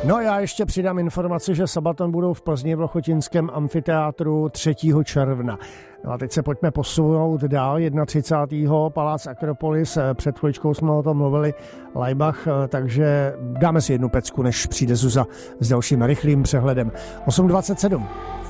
No já ještě přidám informaci, že Sabaton budou v Plzni v Lochotinském amfiteátru 3. června. No a teď se pojďme posunout dál, 31. Palác Akropolis, před chvíličkou jsme o tom mluvili, Laibach, takže dáme si jednu pecku, než přijde Zuza s dalším rychlým přehledem. 8:27.